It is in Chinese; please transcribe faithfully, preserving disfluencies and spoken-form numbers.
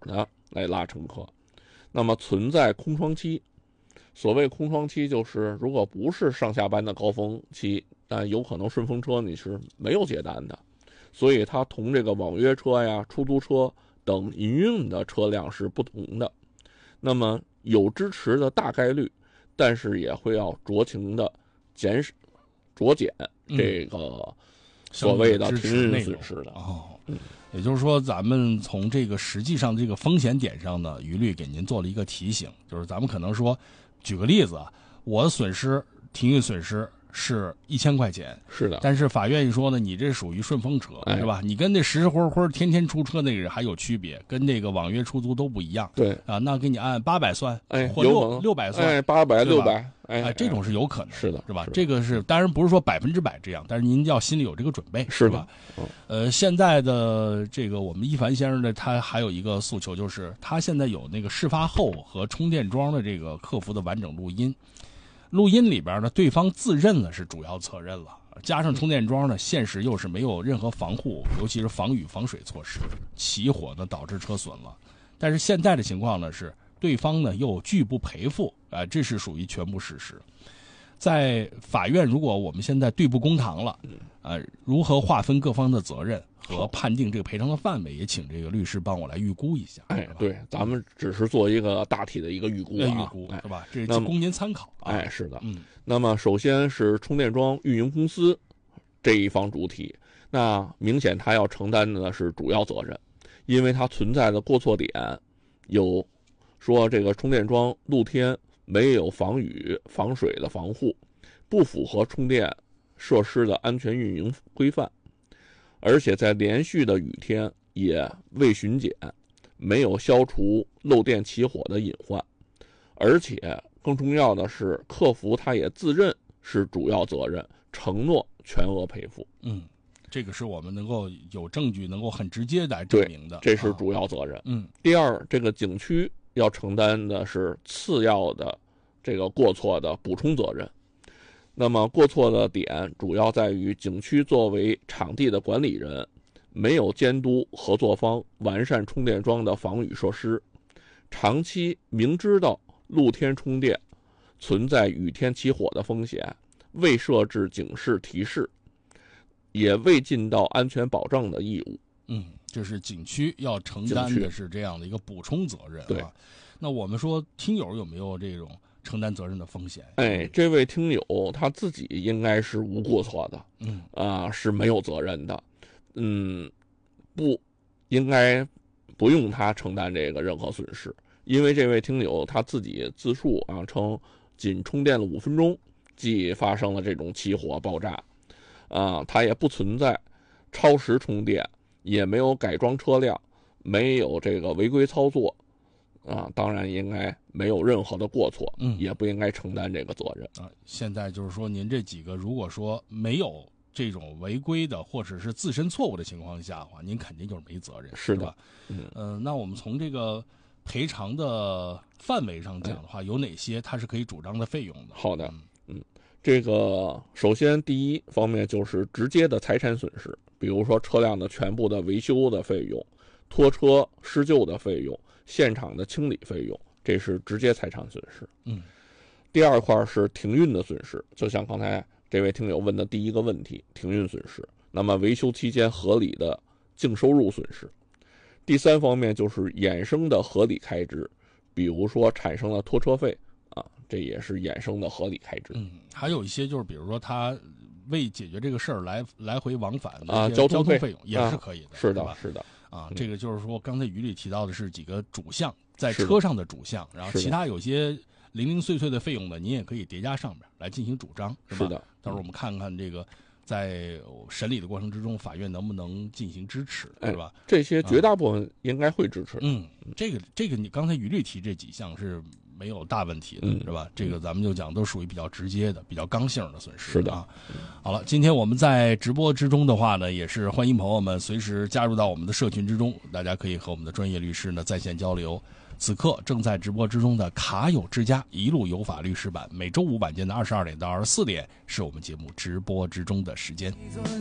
的来拉乘客。那么存在空窗期，所谓空窗期就是如果不是上下班的高峰期，但有可能顺风车你是没有接单的，所以它同这个网约车呀、出租车等营运的车辆是不同的。那么有支持的大概率，但是也会要酌情的减酌减这个所谓的停运损失的。 嗯、哦，嗯，也就是说，咱们从这个实际上这个风险点上呢，于律给您做了一个提醒，就是咱们可能说，举个例子啊，我的损失停运损失是一千块钱， 是的， 但是法院一说呢，你这属于顺风车， 哎、 是吧？你跟那实实活活天天出车那个人还有区别，跟那个网约出租都不一样。 对啊，那给你按八百算， 哎， 或六六百算， 哎，八百六百，哎， 哎，这种是有可能， 是的， 是吧？是这个是当然不是说百分之百这样，但是您要心里有这个准备， 是吧？ 嗯、 呃，现在的这个我们一凡先生呢，他还有一个诉求，就是他现在有那个事发后和充电桩的这个客服的完整录音。录音里边呢，对方自认了是主要责任了，加上充电桩呢，现实又是没有任何防护，尤其是防雨防水措施，起火呢导致车损了。但是现在的情况呢是，对方呢又拒不赔付，啊、呃，这是属于全部事实。在法院，如果我们现在对簿公堂了，呃，如何划分各方的责任和判定这个赔偿的范围，也请这个律师帮我来预估一下。 哎，对，咱们只是做一个大体的一个预估啊， 预估是吧？这是供您参考、啊。 哎，是的， 嗯。 那么首先是充电桩运营公司这一方主体，那明显他要承担的是主要责任，因为它存在的过错点有说这个充电桩露天没有防雨防水的防护，不符合充电设施的安全运营规范，而且在连续的雨天也未巡检，没有消除漏电起火的隐患，而且更重要的是，客服他也自认是主要责任，承诺全额赔付。 嗯，这个是我们能够有证据能够很直接来证明的， 这是主要责任。 啊、嗯， 第二，这个景区要承担的是次要的这个过错的补充责任。那么过错的点主要在于景区作为场地的管理人，没有监督合作方完善充电桩的防雨设施，长期明知道露天充电存在雨天起火的风险，未设置警示提示，也未尽到安全保障的义务。 嗯，这是景区要承担的是这样的一个补充责任、啊。 对， 那我们说听友有没有这种承担责任的风险？ 哎，这位听友他自己应该是无过错的， 嗯啊、呃、是没有责任的，嗯，不应该不用他承担这个任何损失，因为这位听友他自己自述啊称仅充电了五分钟即发生了这种起火爆炸，啊、呃，他也不存在超时充电，也没有改装车辆，没有这个违规操作。啊，当然应该没有任何的过错， 嗯， 也不应该承担这个责任啊。现在就是说，您这几个如果说没有这种违规的或者是自身错误的情况下的话，您肯定就是没责任， 是的， 是吧？ 嗯， 呃，那我们从这个赔偿的范围上讲的话，哎、有哪些它是可以主张的费用的？ 好的，嗯，嗯这个首先第一方面就是直接的财产损失，比如说车辆的全部的维修的费用、拖车施救的费用。现场的清理费用，这是直接财产损失。 嗯， 第二块是停运的损失，就像刚才这位听友问的第一个问题，停运损失。那么维修期间合理的净收入损失。第三方面就是衍生的合理开支，比如说产生了拖车费啊，这也是衍生的合理开支。 嗯，还有一些就是比如说他为解决这个事儿来来回往返的啊交通费费用也是可以的， 啊、是的， 是的。 啊，这个就是说，刚才于律提到的是几个主项，在车上的主项，然后其他有些零零碎碎的费用呢，您也可以叠加上面来进行主张，是吧？ 是的。 到时候我们看看这个在审理的过程之中，法院能不能进行支持， 哎、 是吧？ 这些绝大部分应该会支持。 嗯，这个这个你刚才于律提这几项是没有大问题的， 嗯、 是吧？这个咱们就讲都属于比较直接的、比较刚性的损失。 是的啊。好了，今天我们在直播之中的话呢，也是欢迎朋友们随时加入到我们的社群之中，大家可以和我们的专业律师呢在线交流。此刻正在直播之中的卡友之家一路有法律师版，每周五晚间的二十二点到二十四点是我们节目直播之中的时间。